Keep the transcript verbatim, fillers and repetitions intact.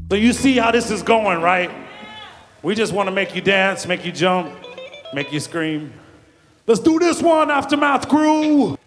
So you see how this is going, right? We just want to make you dance, make you jump, make you scream. Let's do this one, Aftermath crew.